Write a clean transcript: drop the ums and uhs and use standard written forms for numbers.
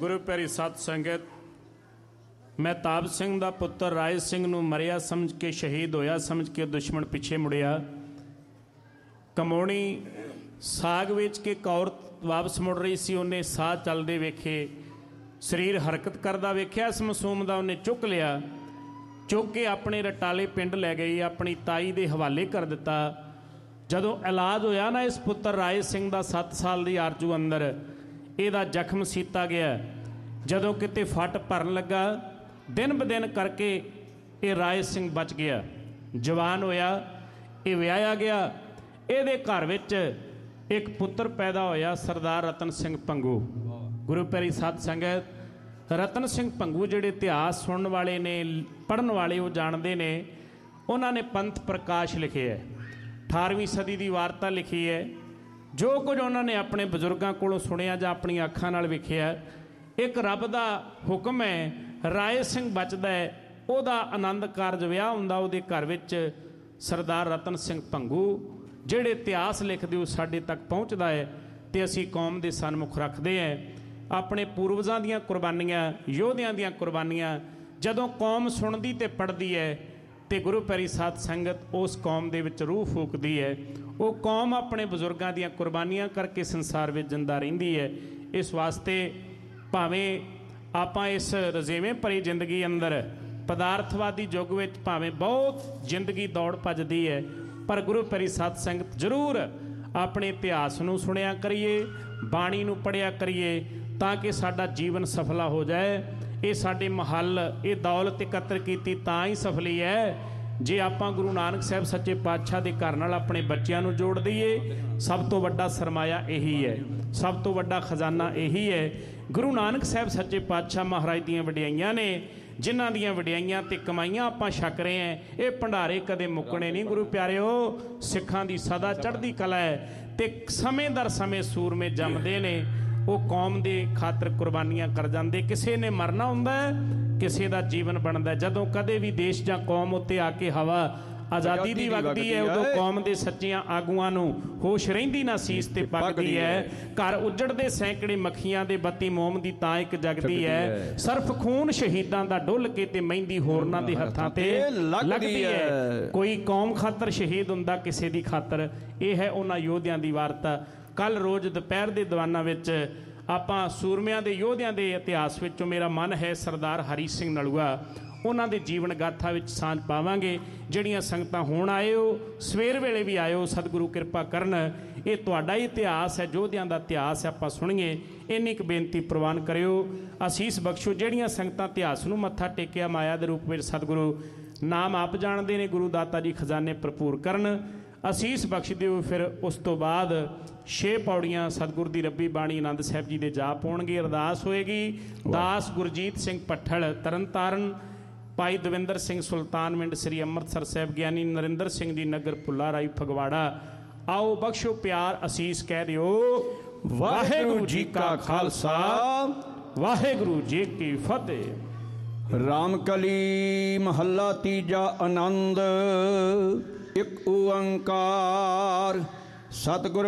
गुरु प्यारी साध संगत, महताब सिंह दा पुत्र राय सिंह नूं मरिया समझ के शहीद होया समझ के दुश्मन पिछे मुड़िया। कमौणी साग वेच के कौर वापस मुड़ रही सी, उन्हें साह चलते वेखे, शरीर हरकत करता वेख्या। इस मासूम दा उन्हें चुक लिया, चुक के अपने रटाले पिंड लै गई, अपनी ताई दे हवाले कर दिता। जदों इलाज होया ना इस पुत्र राय सिंह दा 7 साल दी आरजू अंदर, ਇਹਦਾ ਜ਼ਖਮ ਸੀਤਾ ਗਿਆ। ਜਦੋਂ ਕਿਤੇ ਫੱਟ ਭਰਨ ਲੱਗਾ, दिन ब दिन करके ये राय सिंह बच गया, जवान होया, ये विआया गया। ਇਹਦੇ घर विच एक पुत्र पैदा होया, सरदार रतन सिंह भंगू। गुरु प्यारी साध संगत, रतन सिंह भंगू ਜਿਹੜੇ इतिहास सुनने वाले ने, पढ़न वाले वो जानते ने, उन्होंने पंथ प्रकाश लिखे है, 18वीं सदी की वार्ता लिखी है। जो कुछ उन्होंने अपने बजुर्गों को सुनिया जां अपनी अखां नाल वेखिया, एक रब का हुक्म है, राय सिंह बचदा है, उहदा आनंद कारज विआह हुंदा, उहदे घर विच सरदार रतन सिंह भंगू जिहड़े इतिहास लिखदे वो साडे तक पहुँचदा है, ते असीं कौम दे सन्मुख रखदे हैं। अपने पूर्वजां दीआं कुर्बानियां, योधियां दीआं कुर्बानियां जदों कौम सुणदी ते पढ़दी है, ते गुरु प्यारी साध संगत उस कौम दे विच रूह फूकदी है। वो कौम अपने बजुर्गों दीआं कुर्बानियां करके संसार विच जिंदा रहिंदी है। इस वास्ते भावें आपां इस रजेवें भरी जिंदगी अंदर पदार्थवादी युग विच भावें बहुत जिंदगी दौड़ भजदी है, पर गुरु प्यारी साध संगत जरूर अपने इतिहास नूं सुनिया करिए, बाणी नूं पढ़िया करिए, ताकि साडा जीवन सफला हो जाए। ये साडे महल ये दौलत एकत्र कीती तां ही सफली है जे आपां गुरु नानक साहब सच्चे पातशाह दे घर नाल अपने बच्चों नूं जोड़ दईए। सब तो वड्डा सरमाया यही है, सब तो वड्डा खजाना यही है। गुरु नानक साहब सच्चे पातशाह महाराज दीआं वडियाइयां ने, जिन्हां दीआं वडियाइयां ते कमाइयां आपां छक रहे हैं। ये भंडारे कदे मुकने नहीं गुरु प्यारिओ, सिखां दी सदा चढ़दी कला है, ते समय दर समय सूरमे जमदे ने। वो कौम दे खातर कुर्बानियां कर जाते। किसी ने मरना हुंदा है, किसी का जीवन बनता है। जदों कदे भी देश जां कौम उत्ते आके हवा आज़ादी दी वगदी है, उदों कौम दे सच्चियां आगुआं नूं होश रहिंदी ना सीस ते पगदी है। घर उजड़दे सैकड़े मक्खियां दे बत्ती मोम दी तां इक जगदी है। सर्फ खून शहीदां दा डुल के ते मेहंदी होरनां दे हत्थां ते लगदी है। कोई कौम खातर शहीद हुंदा, किसी दी खातर। यह है उन्हां योधियां दी वार्ता। कल रोज़ दोपहर के दीवाना विच आपां सूरमिਆਂ ਦੇ योधियां ਦੇ इतिहास विचों मेरा मन है सरदार हरी सिंह नलूआ, उन्हां दे जीवन गाथा विच सांझ पावांगे। जिहड़ियां संगतां हुण आए हो, सवेर वेले भी आए हो, सतगुरु किरपा करन। ये तुहाडा ही इतिहास है, योधियां दा इतिहास है, आपां सुणीए। इन्नी क बेनती प्रवान करियो, आसीस बख्शो। जिहड़ियां संगतां इतिहास नूं मत्था टेकिया, माया दे रूप विच सतगुरु नाम आप जानते हैं, गुरु दाता जी खजाने भरपूर करन, असीस बख्श दिओ। फिर उस तो बाद 6 पौड़ियां सतगुर दी रब्बी बाणी आनंद साहब जी दे जाप होणगे, अरदास होएगी। दास गुरजीत सिंह भट्ठल तरन ताਰਨ, भाई दविंदर सिंह सुल्तानविंड श्री अमृतसर साहब, ज्ञानी नरिंदर सिंह जी नगर भुल्ला राई फगवाड़ा। आओ बख्शो प्यार असीस कह दिओ। वाहेगुरु जी का खालसा, वाहेगुरु जी की फतेह। रामकली महला तीजा आनंद। एक ओंकार सतगुर